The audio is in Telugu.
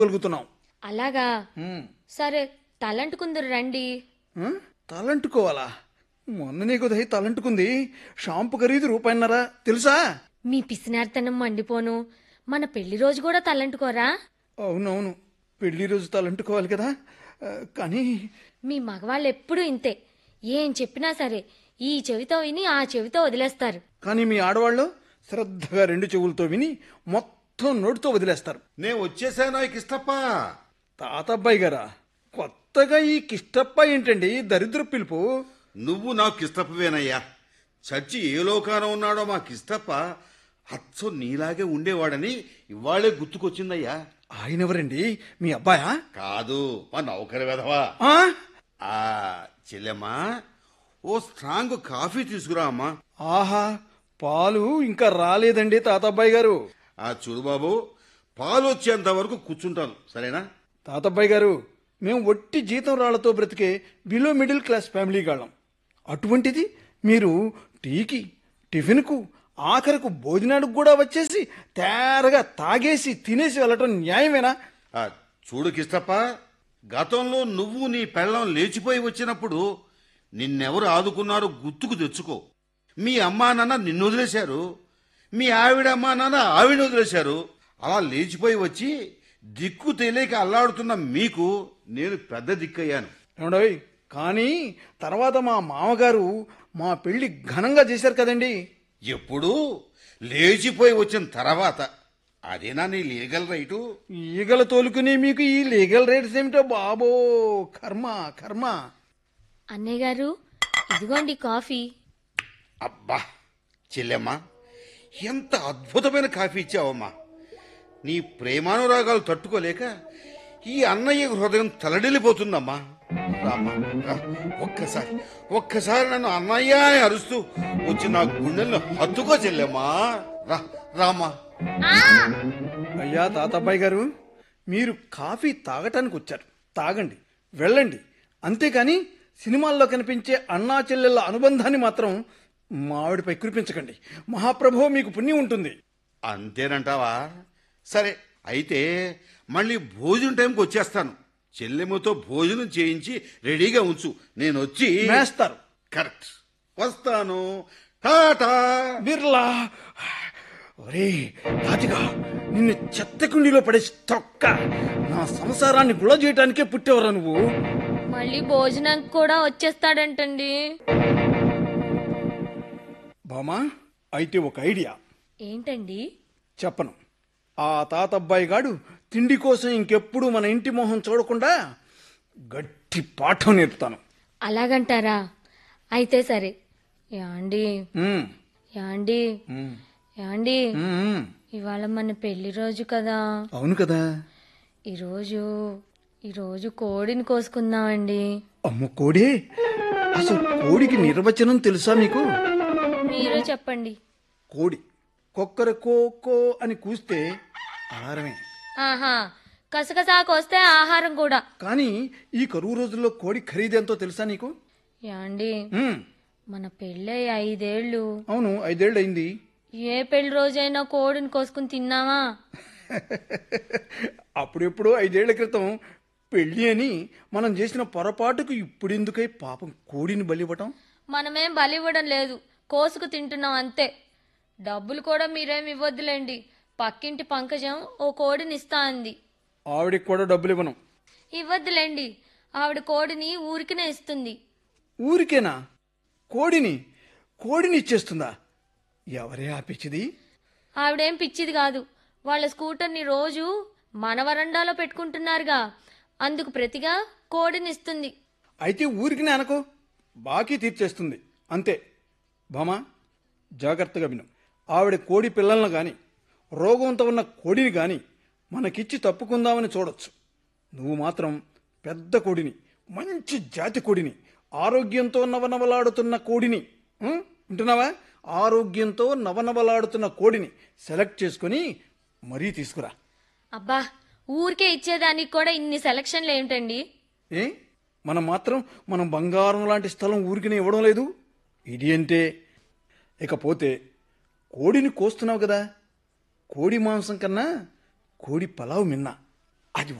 గలుగుతున్నాం. అలాగా సరే తలంటుకుందరు రండి. తలంటుకోవాలా? మొన్ననే కుదై తలంటుకుంది. షాంపు ఖరీదు రూపాయన్నర తెలుసా? మీ పిసినార్తనం మండిపోను. మన పెళ్లి రోజు కూడా తలంటుకోరా? అవునవును, పెళ్లి రోజు తలంటుకోవాలి కదా. కానీ మీ మగవాళ్ళు ఎప్పుడూ ఇంతే. ఏం చెప్పినా సరే ఈ చెవితో విని ఆ చెవితో వదిలేస్తారు. కానీ మీ ఆడవాళ్ళు శ్రద్ధగా రెండు చెవులతో విని మొత్తం నోటితో వదిలేస్తారు. నేను వచ్చేసాను కిష్టప్ప. తాతబ్బాయి గారా, కొత్తగా ఈ కిష్టప్ప ఏంటండి దరిద్ర పిలుపు? నువ్వు నాకు కిష్టప్పవేనయ్యా. చచ్చి ఏ లోకాన ఉన్నాడో మా కిష్టప్ప అచ్చం నీలాగే ఉండేవాడని ఇవాళే గుర్తుకొచ్చిందయ్యా. ఆయనెవరండి? మీ అబ్బాయా? కాదు, మా నౌకరి వెధవా. ఆ చెల్లెమ్మా, ఓ స్ట్రాంగ్ కాఫీ తీసుకురా అమ్మా. ఆహా, పాలు ఇంకా రాలేదండి తాతబ్బాయి గారు. ఆ చూడు బాబు, పాలు వచ్చేంత వరకు కూర్చుంటాను, సరేనా? తాతబ్బాయి గారు, మేము ఒట్టి జీతం రాళ్లతో బ్రతికే బిలో మిడిల్ క్లాస్ ఫ్యామిలీ గాళ్ళం. అటువంటిది మీరు టీకి, టిఫిన్కు, ఆఖరకు భోజనానికి కూడా వచ్చేసి తేరగా తాగేసి తినేసి వెళ్ళటం న్యాయమేనా? చూడు కిష్టప్ప, గతంలో నువ్వు నీ పెళ్ళం లేచిపోయి వచ్చినప్పుడు నిన్నెవరు ఆదుకున్నారో గుర్తుకు తెచ్చుకో. మీ అమ్మా నాన్న నిన్ను వదిలేశారు, మీ ఆవిడ అమ్మా నాన్న ఆవిడ వదిలేశారు. అలా లేచిపోయి వచ్చి దిక్కు తెలియక అల్లాడుతున్న మీకు నేను పెద్ద దిక్కయ్యాను. ఏమండోయ్, కానీ తర్వాత మా మామగారు మా పెళ్లి ఘనంగా చేశారు కదండి. ఎప్పుడు లేచిపోయి వచ్చిన తర్వాత. అదేనా నీ లీగల్ రైటు? ఈగల తోలుకుని మీకు ఈ లీగల్ రైట్స్ ఏమిటో బాబో, కర్మ కర్మ. అన్నయ్య గారు, ఇదిగోండి కాఫీ. అబ్బా చెల్లెమ్మా, ఎంత అద్భుతమైన కాఫీ ఇచ్చావమ్మా. నీ ప్రేమానురాగాలు తట్టుకోలేక ఈ అన్నయ్య హృదయం తలడిల్లిపోతుందమ్మా. రామ్మా, ఒక్కసారి నన్ను అన్నయ్య అని అరుస్తూ వచ్చి నా గుండెలను హత్తుకో చెల్లెమ్మా. రామ్మా. అయ్యా తాతబ్బాయి గారు, మీరు కాఫీ తాగటానికి వచ్చారు, తాగండి, వెళ్ళండి. అంతేకాని సినిమాల్లో కనిపించే అన్నా చెల్లెళ్ళ అనుబంధాన్ని మాత్రం మావిడిపై కురిపించకండి. మహాప్రభో, మీకు పుణ్యం ఉంటుంది. అంతేనంటావా? సరే, అయితే మళ్ళీ భోజనం టైంకి వచ్చేస్తాను. చెల్లెమ్మతో భోజనం చేయించి రెడీగా ఉంచు, నేను వచ్చి మేస్తారు. కరెక్ట్, వస్తాను. టాటా. బిర్లా, ఒరే తాతిగా, నిన్ను చెత్త కుండీలో పడేసి తొక్క. నా సంసారాన్ని గుళ చేయటానికే పుట్టేవరా నువ్వు? మళ్ళీ భోజనానికి కూడా వచ్చేస్తాడంటండి. బామా, అయితే ఒక ఐడియా. ఏంటండి? చెప్పను. ఆ తాతబ్బాయి గాడు తిండి కోసం ఇంకెప్పుడు మన ఇంటి మొహం చూడకుండా గట్టి పాఠం నేర్పుతాను. అలాగంటారా? అయితే సరే. యాండి యాండి యాండి, ఇవాళ మన పెళ్లి రోజు కదా. అవును కదా. ఈరోజు కోడిని కోసుకుందామండి. అమ్మ కోడే? అసలు కోడికి నిర్వచనం తెలుసా మీకు? మీరే చెప్పండి. కోడి కొక్కర కో అని కూస్తే ఆహారమే. ఆహా, కసకసా కోస్తే ఆహారం కూడా. కానీ ఈ కరువు రోజుల్లో కోడి ఖరీదెంతో తెలుసా నీకు? యాండి, మన పెళ్ళై 5 ఏళ్ళు. అవును, 5 ఏళ్ళు అయింది. ఏ పెళ్లి రోజైనా కోడిని కోసుకుని తిన్నావా? అప్పుడెప్పుడు 5 ఏళ్ల క్రితం పెళ్లి అని మనం చేసిన పొరపాటుకు ఇప్పుడెందుకై పాపం కోడిని బలివ్వటం? మనమేం బలివ్వడం లేదు, కోసుకు తింటున్నాం అంతే. డబ్బులు కూడా మీరేం ఇవ్వద్దులేండి. పక్కింటి పంకజం ఓ కోడిని ఇస్తా అంది. ఆవిడికి కూడా డబ్బులు ఇవ్వను. ఇవ్వద్దులేండి, ఆవిడ కోడిని ఊరికినే ఇస్తుంది. ఊరికేనా? కోడిని ఇచ్చేస్తుందా? ఎవరే ఆపిచ్చిది? ఆవిడేం పిచ్చిది కాదు. వాళ్ళ స్కూటర్ని రోజు మన వరండాలో పెట్టుకుంటున్నారుగా, అందుకు ప్రతిగా కోడినిస్తుంది. అయితే ఊరికినే అనుకో, బాకీ తీర్చేస్తుంది అంతే. భామా, జాగ్రత్తగా విను. ఆవిడ కోడి పిల్లలను గాని రోగంతో ఉన్న కోడిని గాని మనకిచ్చి తప్పుకుందామని చూడొచ్చు. నువ్వు మాత్రం పెద్ద కోడిని, మంచి జాతి కోడిని, ఆరోగ్యంతో నవనవలాడుతున్న కోడిని, వింటున్నావా? ఆరోగ్యంతో నవనవలాడుతున్న కోడిని సెలెక్ట్ చేసుకుని మరీ తీసుకురా. అబ్బా, ఊరికే ఇచ్చేదానికి కూడా ఇన్ని సెలక్షన్లు ఏమిటండి? మనం బంగారం లాంటి స్థలం ఊరికినే ఇవ్వడం లేదు. ఇది అంటే ఇకపోతే కోడిని కోస్తున్నావు కదా, కోడి మాంసం కన్నా కోడి పలావ్ మిన్నా.